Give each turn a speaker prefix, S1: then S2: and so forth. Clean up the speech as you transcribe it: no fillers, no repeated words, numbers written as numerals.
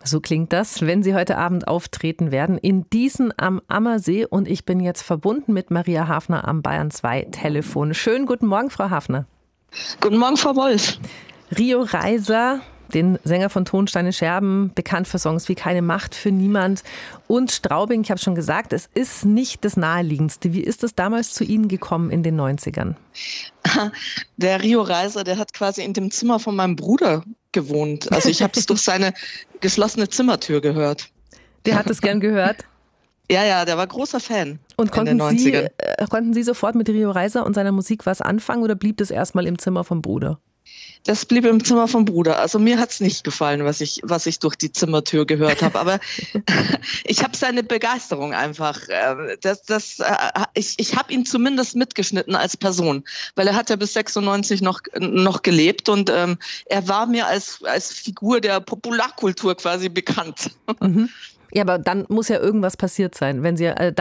S1: So klingt das, wenn Sie heute Abend auftreten werden in Diesen am Ammersee. Und ich bin jetzt verbunden mit Maria Hafner am Bayern 2 Telefon. Schönen guten Morgen, Frau Hafner.
S2: Guten Morgen, Frau Wolf.
S1: Rio Reiser, den Sänger von Tonsteine Scherben, bekannt für Songs wie Keine Macht für niemand und Straubing. Ich habe schon gesagt, es ist nicht das Naheliegendste. Wie ist es damals zu Ihnen gekommen in den 90ern?
S2: Der Rio Reiser, der hat quasi in dem Zimmer von meinem Bruder gewohnt. Also ich habe es durch seine geschlossene Zimmertür gehört.
S1: Der hat es gern gehört?
S2: Ja, der war großer Fan.
S1: Und konnten Sie sofort mit Rio Reiser und seiner Musik was anfangen oder blieb das erstmal im Zimmer vom Bruder?
S2: Das blieb im Zimmer vom Bruder. Also mir hat's nicht gefallen, was ich durch die Zimmertür gehört habe. Aber ich habe seine Begeisterung einfach. Ich habe ihn zumindest mitgeschnitten als Person, weil er hat ja bis 96 noch gelebt und er war mir als Figur der Popularkultur quasi bekannt.
S1: Mhm. Ja, aber dann muss ja irgendwas passiert sein, wenn Sie